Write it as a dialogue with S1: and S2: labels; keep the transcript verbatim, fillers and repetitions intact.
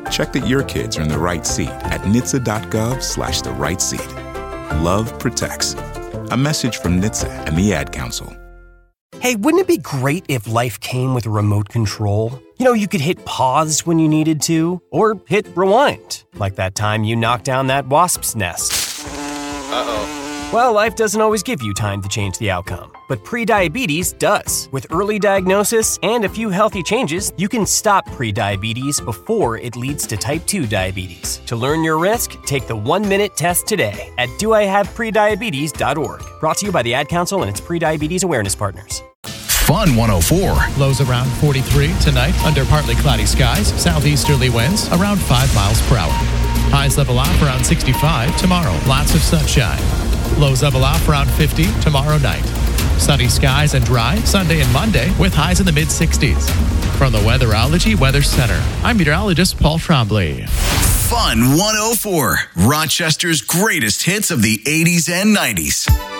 S1: Check that your kids are in the right seat at N H T S A dot gov slash the right seat. Love protects. A message from N H T S A and the Ad Council.
S2: Hey, wouldn't it be great if life came with a remote control? You know, you could hit pause when you needed to, or hit rewind, like that time you knocked down that wasp's nest.
S3: Uh-oh.
S2: Well, life doesn't always give you time to change the outcome, but prediabetes does. With early diagnosis and a few healthy changes, you can stop prediabetes before it leads to type two diabetes. To learn your risk, take the one-minute test today at do I have prediabetes dot org. Brought to you by the Ad Council and its prediabetes awareness partners.
S4: Fun one oh four.
S5: Lows around forty-three tonight under partly cloudy skies. Southeasterly winds around five miles per hour. Highs level off around sixty-five tomorrow. Lots of sunshine. Lows level off around fifty tomorrow night. Sunny skies and dry Sunday and Monday with highs in the mid-sixties. From the Weatherology Weather Center, I'm meteorologist Paul Trombley.
S4: Fun one oh four. Rochester's greatest hits of the eighties and nineties.